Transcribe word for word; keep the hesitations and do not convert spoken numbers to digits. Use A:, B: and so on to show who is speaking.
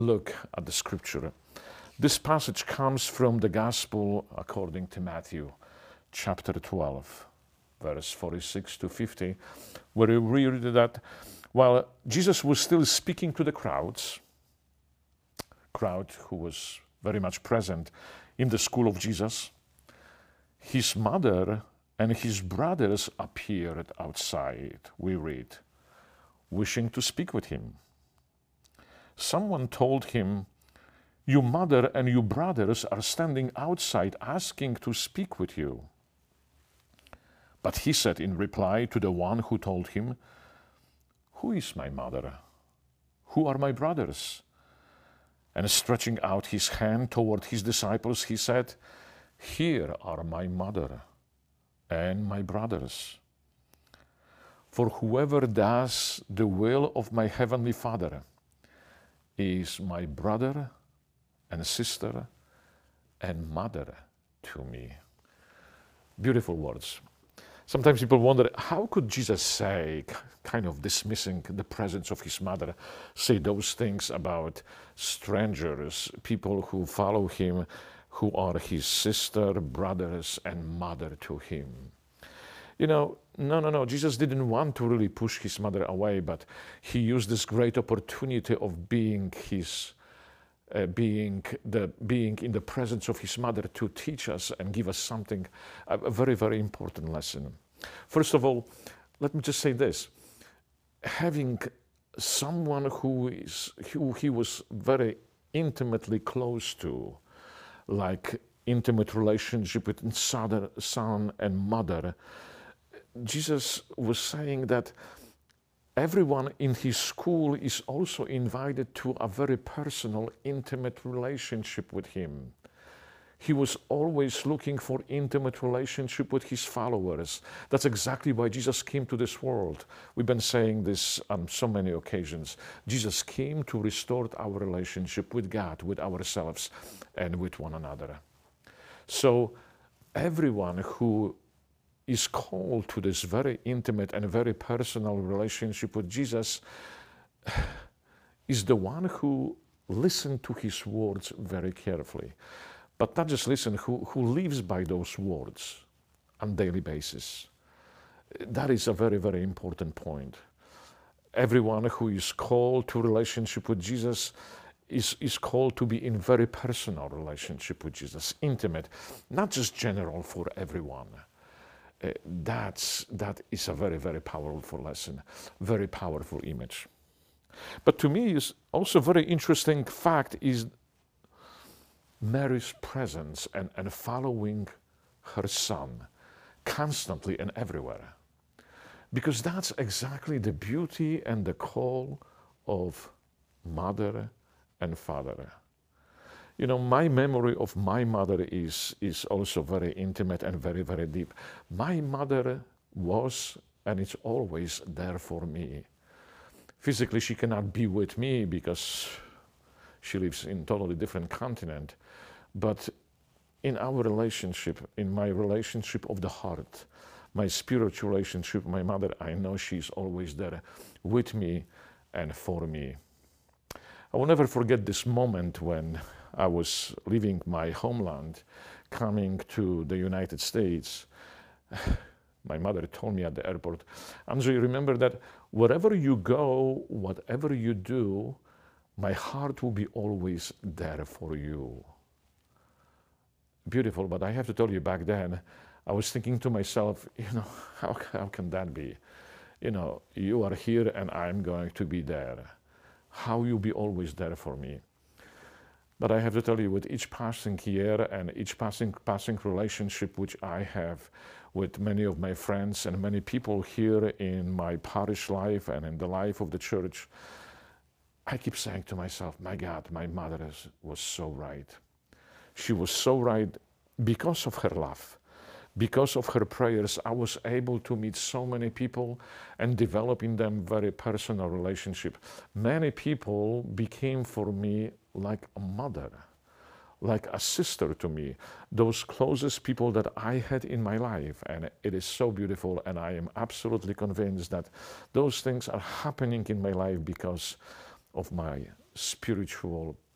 A: look at the scripture. This passage comes from the Gospel according to Matthew, chapter twelve, verse forty-six to fifty, where we read that while Jesus was still speaking to the crowds, crowd who was very much present in the school of Jesus, his mother and his brothers appeared outside, we read, wishing to speak with him. Someone told him, "Your mother and your brothers are standing outside asking to speak with you." But he said in reply to the one who told him, "Who is my mother? Who are my brothers?" And stretching out his hand toward his disciples, he said, "Here are my mother and my brothers. For whoever does the will of my heavenly Father is my brother and sister and mother to me." Beautiful words. Sometimes people wonder, how could Jesus say, kind of dismissing the presence of his mother, say those things about strangers, people who follow him, who are his sister, brothers, and mother to him? You know, no, no, no, Jesus didn't want to really push his mother away, but he used this great opportunity of being his Uh, being the being in the presence of his mother to teach us and give us something, a, a very, very important lesson. First of all, let me just say this: having someone who is who he was very intimately close to, like intimate relationship with son, son and mother, Jesus was saying that everyone in his school is also invited to a very personal, intimate relationship with him. He was always looking for intimate relationship with his followers. That's exactly why Jesus came to this world. We've been saying this on so many occasions. Jesus came to restore our relationship with God, with ourselves, and with one another. So everyone who is called to this very intimate and very personal relationship with Jesus is the one who listened to his words very carefully. But not just listen, who, who lives by those words on a daily basis. That is a very, very important point. Everyone who is called to relationship with Jesus is, is called to be in very personal relationship with Jesus, intimate, not just general for everyone. Uh, that's, that is a very, very powerful lesson, very powerful image. But to me, is also very interesting fact is Mary's presence and, and following her son constantly and everywhere. Because that's exactly the beauty and the call of mother and father. You know, my memory of my mother is, is also very intimate and very, very deep. My mother was, and it's always there for me. Physically, she cannot be with me because she lives in a totally different continent. But in our relationship, in my relationship of the heart, my spiritual relationship with my mother, I know she's always there with me and for me. I will never forget this moment when I was leaving my homeland, coming to the United States. My mother told me at the airport, "Andrzej, remember that wherever you go, whatever you do, my heart will be always there for you." Beautiful, but I have to tell you, back then, I was thinking to myself, you know, how, how can that be? You know, you are here and I'm going to be there. How you'll be always there for me? But I have to tell you, with each passing year and each passing, passing relationship which I have with many of my friends and many people here in my parish life and in the life of the church, I keep saying to myself, my God, my mother was so right. She was so right because of her love. Because of her prayers, I was able to meet so many people and develop in them very personal relationship. Many people became for me like a mother, like a sister to me, those closest people that I had in my life. And it is so beautiful, and I am absolutely convinced that those things are happening in my life because of my spiritual